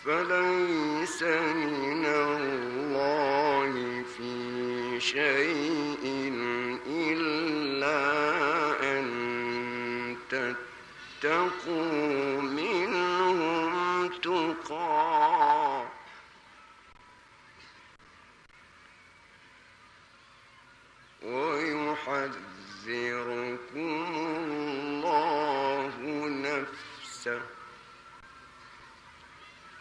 فليس من الله في شيء إلا أن تتقوا منهم تقى ويحذركم الله نفسه